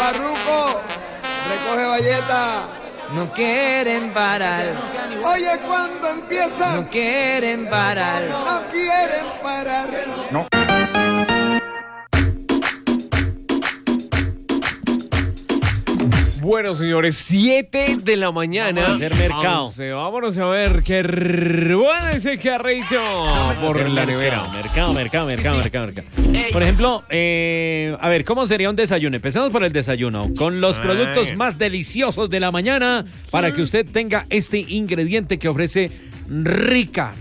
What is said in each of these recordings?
Farruko, recoge Valleta. No quieren parar. Oye, cuando empieza. No quieren parar. No quieren parar. No. Bueno, señores, 7 de la mañana. Vamos a hacer mercado. Vámonos a ver qué bueno ese carrito por la nevera. Mercado. Por ejemplo, a ver, ¿cómo sería un desayuno? Empecemos por el desayuno. Con los productos más deliciosos de la mañana para que usted tenga este ingrediente que ofrece rica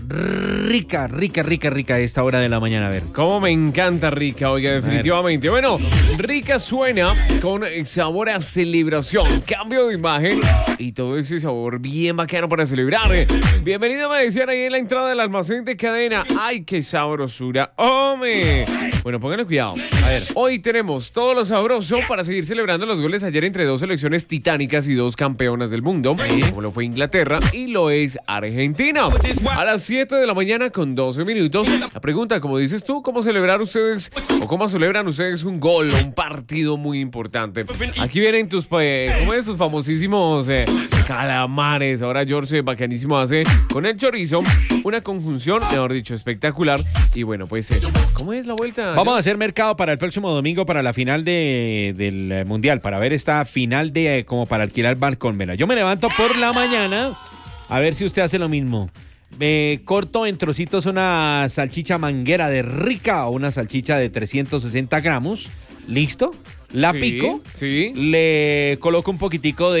a esta hora de la mañana. A ver. Cómo me encanta rica, oiga, definitivamente. Bueno, rica suena con sabor a celebración, cambio de imagen y todo ese sabor bien bacano para celebrar. Bienvenido, me decían ahí en la entrada del almacén de Cadena. ¡Ay, qué sabrosura! ¡Hombre! Bueno, pónganle cuidado. A ver, hoy tenemos todo lo sabroso para seguir celebrando los goles ayer entre dos selecciones titánicas y dos campeonas del mundo, como lo fue Inglaterra y lo es Argentina. A las 7 de la mañana con 12 minutos. La pregunta, como dices tú, ¿cómo celebrar ustedes o cómo celebran ustedes un gol o un partido muy importante? Aquí vienen tus famosísimos calamares. Ahora George bacanísimo hace con el chorizo una conjunción, mejor dicho, espectacular. Y bueno, pues ¿cómo es la vuelta? Vamos a hacer mercado para el próximo domingo para la final del Mundial, para ver esta final como para alquilar balcón. Mira, yo me levanto por la mañana. A ver si usted hace lo mismo. Corto en trocitos una salchicha manguera de rica o una salchicha de 360 gramos. ¿Listo? La pico. Sí. Le coloco un poquitico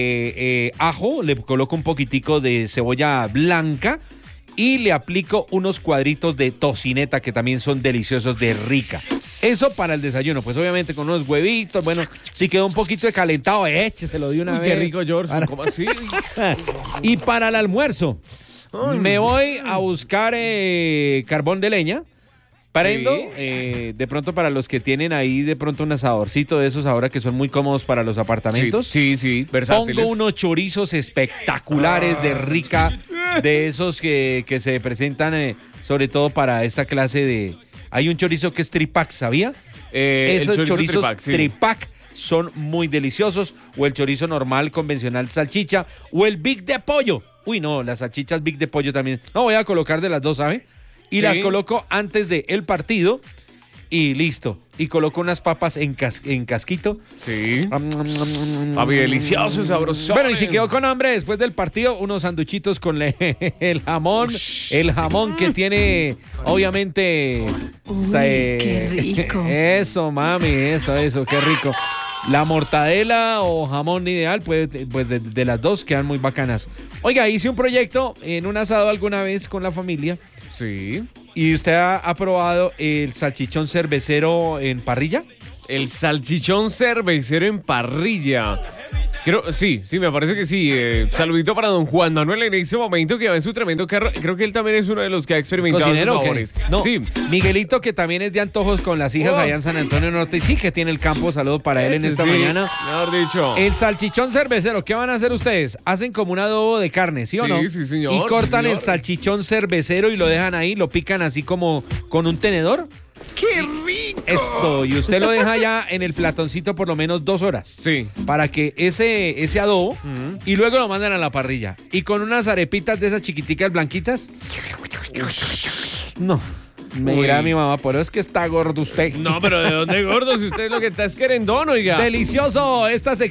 de ajo. Le coloco un poquitico de cebolla blanca. Y le aplico unos cuadritos de tocineta que también son deliciosos de rica. Eso para el desayuno. Pues obviamente con unos huevitos. Bueno, si quedó un poquito de calentado, écheselo de una vez. Qué rico, George. ¿Cómo así? Y para el almuerzo, me voy a buscar carbón de leña. Prendo, de pronto para los que tienen ahí de pronto un asadorcito de esos ahora que son muy cómodos para los apartamentos. Sí, versátiles. Pongo unos chorizos espectaculares de rica, de esos que se presentan sobre todo para esta clase de... Hay un chorizo que es tripac, ¿sabía? Esos chorizos tripac son muy deliciosos. O el chorizo normal, convencional, salchicha. O el big de pollo. Uy, no, las salchichas big de pollo también. No, voy a colocar de las dos, ¿sabe? Y las coloco antes del partido y listo. Y coloco unas papas en casquito. Sí. Papi, delicioso, sabroso. Bueno, y si quedó con hambre después del partido, unos sanduchitos con el jamón. El jamón que tiene, obviamente... qué rico. Eso, mami, eso, qué rico. La mortadela o jamón ideal, pues de las dos quedan muy bacanas. Oiga, hice un proyecto en un asado alguna vez con la familia. Sí. ¿Y usted ha probado el salchichón cervecero en parrilla? El salchichón cervecero en parrilla. Sí, me parece que sí. Saludito para don Juan Manuel en ese momento que va en su tremendo carro. Creo que él también es uno de los que ha experimentado los sabores. No, sí. Miguelito, que también es de antojos con las hijas allá en San Antonio Norte. Y sí que tiene el campo. Saludo para él en esta mañana. Mejor dicho. El salchichón cervecero, ¿qué van a hacer ustedes? Hacen como un adobo de carne, ¿sí o no? Sí, señor. Y cortan el salchichón cervecero y lo dejan ahí, lo pican así como con un tenedor. ¡Qué rico! Eso, y usted lo deja ya en el platoncito por lo menos 2 horas. Sí. Para que ese adobo, y luego lo mandan a la parrilla. Y con unas arepitas de esas chiquiticas blanquitas. No. Me dirá mi mamá, pero es que está gordo usted. No, pero ¿de dónde gordo? Si usted lo que está es querendón, oiga. Delicioso esta sección.